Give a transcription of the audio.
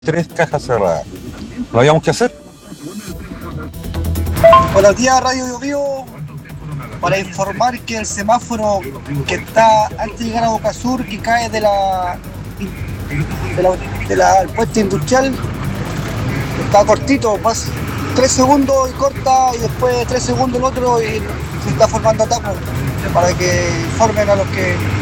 3 cajas cerradas. ¿Lo habíamos que hacer? Buenos días, Radio Bio Bio. Para informar que el semáforo que está antes de llegar a Boca Sur, que cae del puente industrial, está cortito, más 3 segundos y corta, y después 3 segundos el otro, y se está formando tapo, para que informen a los que